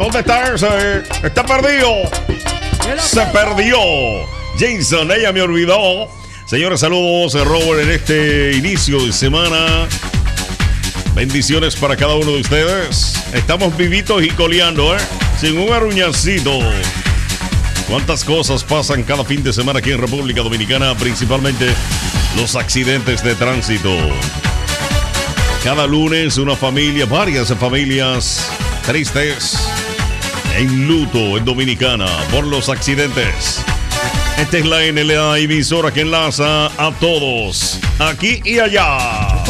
¿Dónde está ese? Está perdido. Se perdió. Jason, ella me olvidó. Señores, saludos, Robert, en este inicio de semana. Bendiciones para cada uno de ustedes. Estamos vivitos y coleando, sin un aruñacito. ¿Cuántas cosas pasan cada fin de semana aquí en República Dominicana? Principalmente los accidentes de tránsito. Cada lunes una familia, varias familias tristes, en luto en Dominicana por los accidentes. Esta es la NLA, emisora que enlaza a todos, aquí y allá.